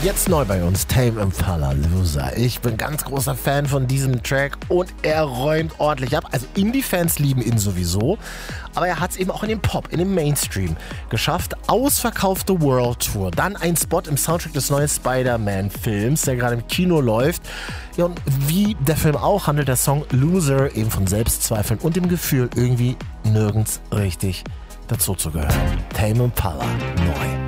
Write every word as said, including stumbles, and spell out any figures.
Jetzt neu bei uns, Tame Impala, Loser. Ich bin ganz großer Fan von diesem Track und er räumt ordentlich ab. Also Indie-Fans lieben ihn sowieso, aber er hat es eben auch in den Pop, in den Mainstream geschafft. Ausverkaufte World Tour, dann ein Spot im Soundtrack des neuen Spider-Man-Films, der gerade im Kino läuft. Ja, und wie der Film auch, handelt der Song Loser eben von Selbstzweifeln und dem Gefühl, irgendwie nirgends richtig dazu zu gehören. Tame Impala, neu.